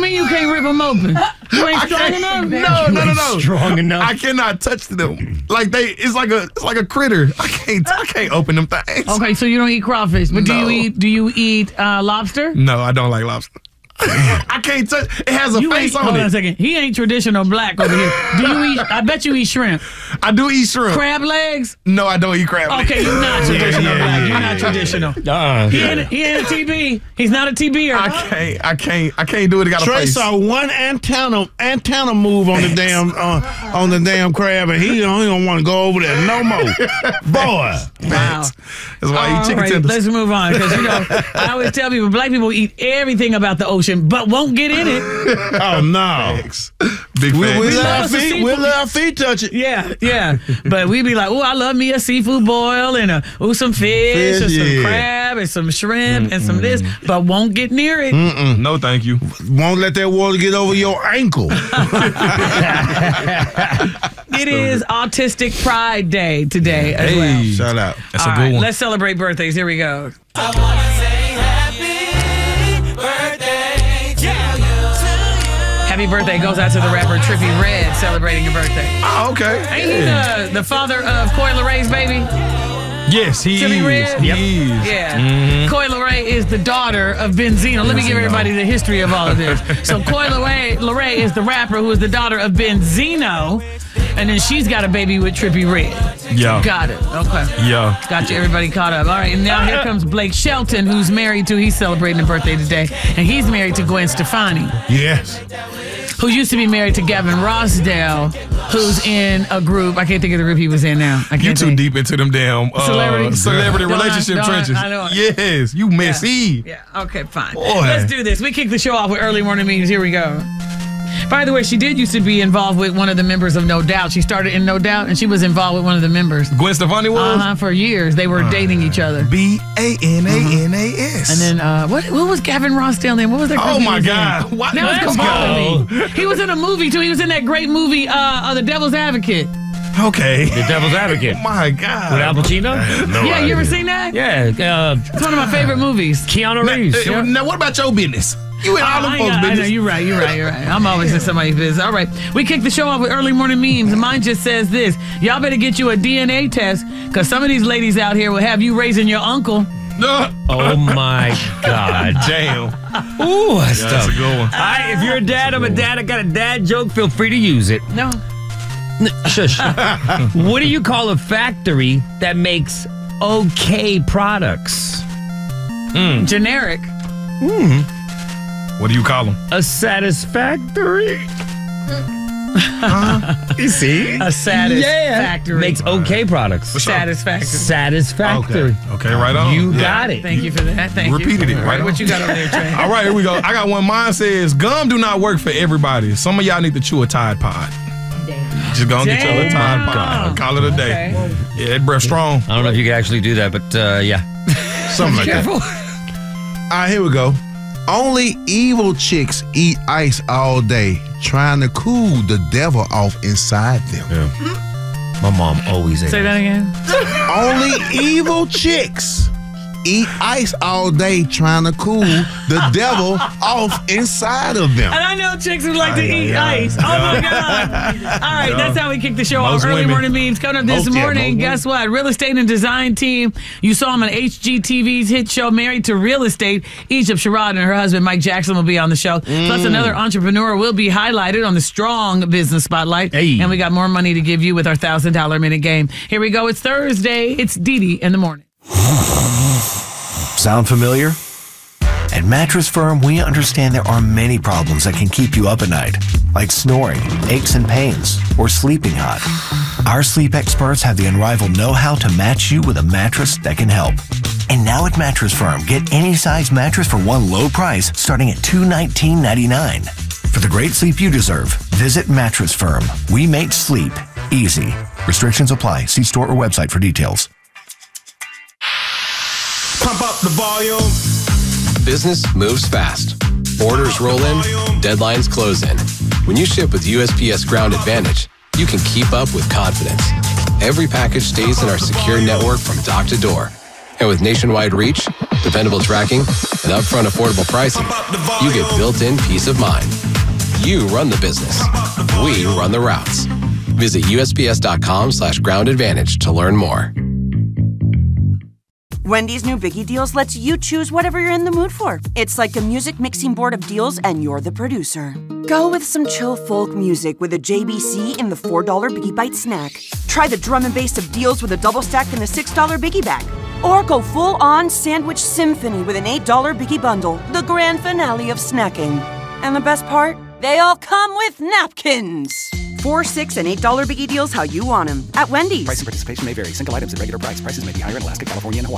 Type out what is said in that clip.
mean you can't rip them open? You ain't strong enough? No. Strong enough. I cannot touch them. Like it's like a critter. I can't open them things. Okay, so you don't eat crawfish, but do you eat lobster? No, I don't like lobster. I can't touch. It has a face on it. Hold on a second. He ain't traditional black over here. Do you eat? I bet you eat shrimp. I do eat shrimp. Crab legs? No, I don't eat crab legs. Okay, you're not traditional black. You're not traditional. He ain't a TB. He's not a TBer. I can't do it. It got a Trey face. saw one antenna move on the damn crab, and he don't want to go over there no more. Boy. Wow. That's why I eat chicken tenders. Let's move on, because I always tell people black people eat everything about the ocean, but won't get in it. Oh no. Big We fan. let our feet touch it. Yeah. But we be like, I love me a seafood boil and some fish and some crab and some shrimp and some this, but won't get near it. No, thank you. Won't let that water get over your ankle. It is Autistic Pride Day today as well. Shout out. That's All a good right, one. let's celebrate birthdays. Here we go. I wanna say happy birthday to you. Happy birthday goes out to the rapper Trippie Redd celebrating your birthday. Oh, okay. Ain't he the father of Coi Lerat's baby? Yes, he Trippie is. Redd? He is. Yeah. Coi Leray is the daughter of Benzino. Let me give everybody the history of all of this. So Coi Leray is the rapper who is the daughter of Benzino, and then she's got a baby with Trippie Redd. Yeah. Got it. Okay. Yeah. Got you everybody caught up. All right, and now here comes Blake Shelton, who's married to, he's celebrating a birthday today, and he's married to Gwen Stefani, Yes. who used to be married to Gavin Rossdale, who's in a group. I can't think of the group he was in now. I can't You too think. deep into them damn Don't celebrity relationship I- trenches. I know it. Yes, you messy. Yeah, okay, fine. Boy. Let's do this. We kick the show off with early morning meetings. Here we go. By the way, she did used to be involved with one of the members of No Doubt. She started in No Doubt, and she was involved with one of the members. Gwen Stefani was? For years. They were dating each other. BANANAS. And then, what was Gavin Rossdale name? What was that group Oh, he my was God. in? What? Now it's Let's confounding me. He was in a movie, too. He was in that great movie, The Devil's Advocate. Okay. The Devil's Advocate. My God. With Al Pacino? No Yeah, idea. you ever seen that? Yeah. It's one of my favorite movies. Keanu Reeves. Now, what about your business? You in all them folks' I know, business. you're right. I'm always in somebody's business. All right. We kick the show off with early morning memes. Mine just says this. Y'all better get you a DNA test, because some of these ladies out here will have you raising your uncle. Oh my God. Damn. Ooh, that's That's tough. a good one. All right, if you're a dad, I'm a dad. I got a dad joke. Feel free to use it. No. Shush. What do you call a factory that makes okay products? Generic. What do you call them? A satisfactory. You see? A satisfactory. Makes okay products. Satisfactory. Satisfactory. Okay, right on. You got it. Thank you for that. Thank you. Repeated it, All right on. What you got over there, Trey? All right, here we go. I got one. Mine says, gum do not work for everybody. Some of y'all need to chew a Tide Pod. Just go and get your little Tide Pod. Call it a day. Okay. Yeah, that breath strong. I don't know if you can actually do that, but yeah. Something like that. Careful. All right, here we go. Only evil chicks eat ice all day, trying to cool the devil off inside them. My mom always ate Say that again. Only evil chicks eat ice all day, trying to cool the devil off inside of them. And I know chicks who like to eat ice. Oh, my God. All right, that's how we kick the show off. Most Early women. morning memes coming up this Most, yeah, morning. most Guess what? Real estate and design team. You saw them on HGTV's hit show, Married to Real Estate. Egypt Sherrod and her husband, Mike Jackson, will be on the show. Plus, another entrepreneur will be highlighted on the Strong Business Spotlight. Hey. And we got more money to give you with our $1,000 a minute game. Here we go. It's Thursday. It's Dee in the morning. Sound familiar? At Mattress Firm, we understand there are many problems that can keep you up at night, like snoring, aches and pains, or sleeping hot. Our sleep experts have the unrivaled know-how to match you with a mattress that can help. And now at Mattress Firm, get any size mattress for one low price starting at $219.99. For the great sleep you deserve, visit Mattress Firm. We make sleep easy. Restrictions apply. See store or website for details. Pump up the volume. Business moves fast. Orders roll in, deadlines close in. When you ship with USPS Ground Advantage, you can keep up with confidence. Every package stays in our secure network from dock to door. And with nationwide reach, dependable tracking, and upfront affordable pricing, you get built-in peace of mind. You run the business. We run the routes. Visit USPS.com/groundadvantage to learn more. Wendy's new Biggie Deals lets you choose whatever you're in the mood for. It's like a music mixing board of deals, and you're the producer. Go with some chill folk music with a JBC in the $4 Biggie Bite snack. Try the drum and bass of deals with a double stack in the $6 Biggie Bag. Or go full-on sandwich symphony with an $8 Biggie Bundle, the grand finale of snacking. And the best part? They all come with napkins. $4, $6, and $8 Biggie Deals how you want them at Wendy's. Price and participation may vary. Single items at regular price. Prices may be higher in Alaska, California, and Hawaii.